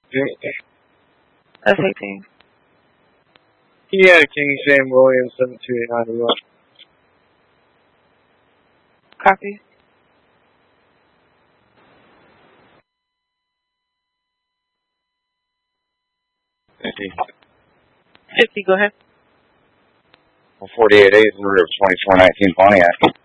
That's 18. He had a King James Williams 1791. Copy. $50, go ahead. 48 A's in the rear of 2419 Pontiac.